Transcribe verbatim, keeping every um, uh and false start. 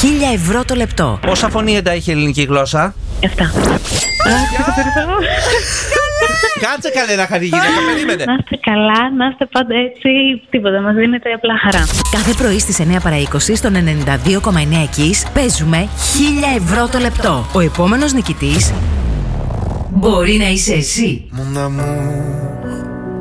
χίλια ευρώ το λεπτό. Πόσα φωνήεντα έχει η ελληνική γλώσσα? Εφτά. Κάτσε καλέ να χαρεί γυναίκα, περίμενε. Να είστε καλά, να είστε πάντα έτσι, τίποτα, μας δίνετε απλά χαρά. Κάθε πρωί στις εννιά παρά είκοσι στον ενενήντα δύο κόμμα εννέα Kiss παίζουμε χίλια ευρώ το λεπτό. Ο επόμενος νικητής μπορεί να είσαι εσύ. Mon amour.